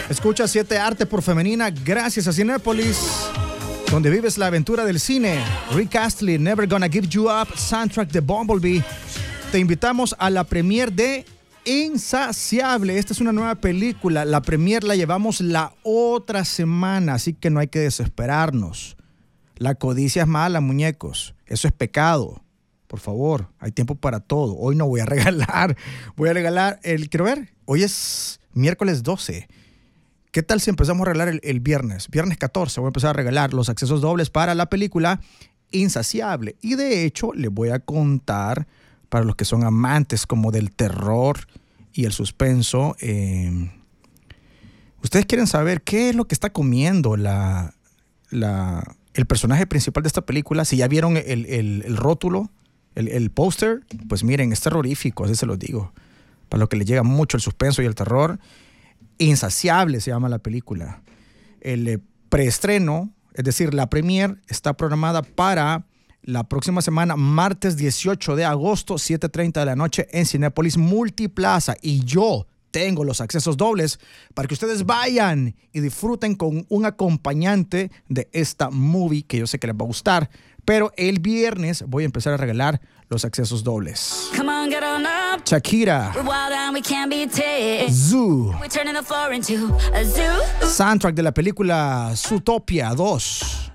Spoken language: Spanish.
Escucha 7 Arte por Femenina gracias a Cinépolis, donde vives la aventura del cine. Rick Astley, Never Gonna Give You Up, soundtrack de Bumblebee. Te invitamos a la premiere de Insaciable. Esta es una nueva película. La premiere la llevamos la otra semana, así que no hay que desesperarnos. La codicia es mala, muñecos. Eso es pecado. Por favor, hay tiempo para todo. Hoy no voy a regalar. Voy a regalar quiero ver, hoy es miércoles 12. ¿Qué tal si empezamos a regalar el viernes? Viernes 14 voy a empezar a regalar los accesos dobles para la película Insaciable. Y de hecho, les voy a contar, para los que son amantes como del terror y el suspenso, ustedes quieren saber qué es lo que está comiendo el personaje principal de esta película. Si ya vieron el rótulo, el póster, pues miren, es terrorífico, así se los digo. Para lo que les llega mucho el suspenso y el terror. Insaciable se llama la película. El preestreno, es decir, la premiere, está programada para la próxima semana, martes 18 de agosto, 7:30 de la noche en Cinépolis Multiplaza. Y yo tengo los accesos dobles para que ustedes vayan y disfruten con un acompañante de esta movie que yo sé que les va a gustar. Pero el viernes voy a empezar a regalar los accesos dobles. Come on, get on up. Shakira. We're wild and we can't be tamed. Zoo. We're turning the floor into a zoo. Soundtrack de la película Zootopia 2.